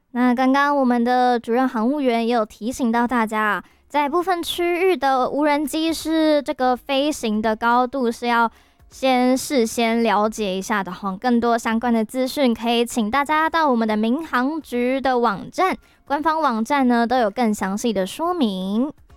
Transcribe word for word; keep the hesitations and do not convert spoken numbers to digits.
那刚刚我们的主任航务员也有提醒到大家啊，在部分区域的无人机是这个飞行的高度是要先事先了解一下的哈。更多相关的资讯可以请大家到我们的民航局的网站，官方网站呢都有更详细的说明。